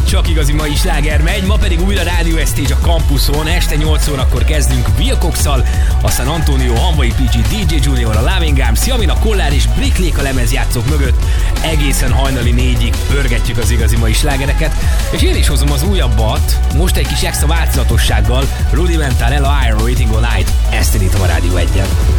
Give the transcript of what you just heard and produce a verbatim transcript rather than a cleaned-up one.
csak igazi mai sláger megy, ma pedig újra Rádió Estage a Campuson, este nyolc órakor kezdünk Wilcox-szal, aztán Antonio, Hanvai pé gé, dé dzsé Junior, a Loving Arms, Jamin, a Kollár és Bricklake a lemezjátszók mögött, egészen hajnali négyig pörgetjük az igazi mai slágereket, és én is hozom az újabbat, most egy kis extra változatossággal, Rudimental, Ella, Iron Waiting on Night, ezt indítom a Rádió egyen.